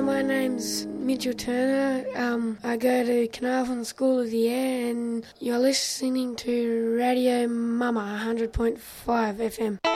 my name's Mitchell Turner. I go to Carnarvon School of the Air, and you're listening to Radio Mama 100.5 FM.